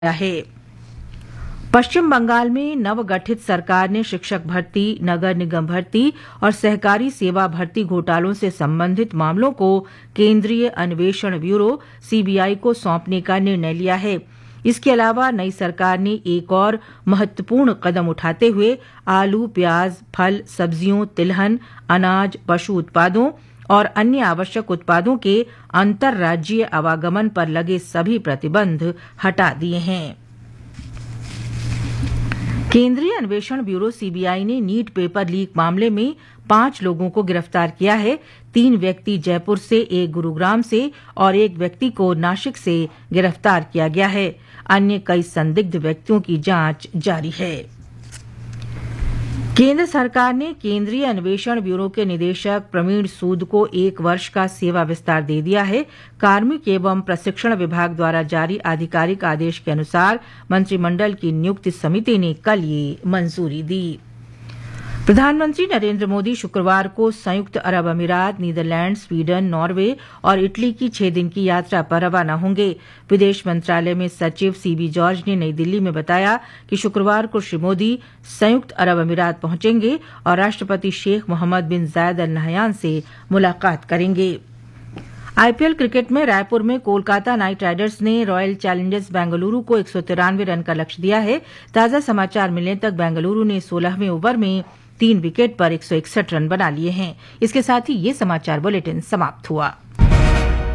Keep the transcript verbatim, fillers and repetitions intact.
है। पश्चिम बंगाल में नवगठित सरकार ने शिक्षक भर्ती, नगर निगम भर्ती और सहकारी सेवा भर्ती घोटालों से संबंधित मामलों को केंद्रीय अन्वेषण ब्यूरो सीबीआई को सौंपने का निर्णय लिया है। इसके अलावा नई सरकार ने एक और महत्वपूर्ण कदम उठाते हुए आलू, प्याज, फल, सब्जियों, तिलहन, अनाज, पशु उत्पादों और अन्य आवश्यक उत्पादों के अंतर्राज्यीय आवागमन पर लगे सभी प्रतिबंध हटा दिए हैं। केंद्रीय अन्वेषण ब्यूरो सीबीआई ने नीट पेपर लीक मामले में पांच लोगों को गिरफ्तार किया है। तीन व्यक्ति जयपुर से, एक गुरुग्राम से और एक व्यक्ति को नासिक से गिरफ्तार किया गया है। अन्य कई संदिग्ध व्यक्तियों की जांच जारी है। केंद्र सरकार ने केंद्रीय अन्वेषण ब्यूरो के निदेशक प्रवीण सूद को एक वर्ष का सेवा विस्तार दे दिया है। कार्मिक एवं प्रशिक्षण विभाग द्वारा जारी आधिकारिक आदेश के अनुसार मंत्रिमंडल की नियुक्ति समिति ने कल ये मंजूरी दी। प्रधानमंत्री नरेंद्र मोदी शुक्रवार को संयुक्त अरब अमीरात, नीदरलैंड, स्वीडन, नॉर्वे और इटली की छह दिन की यात्रा पर रवाना होंगे। विदेश मंत्रालय में सचिव सीबी जॉर्ज ने नई दिल्ली में बताया कि शुक्रवार को श्री मोदी संयुक्त अरब अमीरात पहुंचेंगे और राष्ट्रपति शेख मोहम्मद बिन जायद अल नहयान से मुलाकात करेंगे। आईपीएल क्रिकेट में रायपुर में कोलकाता नाइट राइडर्स ने रॉयल चैलेंजर्स बेंगलुरु को एक सौ तिरानवे रन का लक्ष्य दिया है। ताजा समाचार मिलने तक बेंगलुरु ने सोलहवें ओवर में तीन विकेट पर एक सौ इकसठ रन बना लिए हैं। इसके साथ ही ये समाचार बुलेटिन समाप्त हुआ।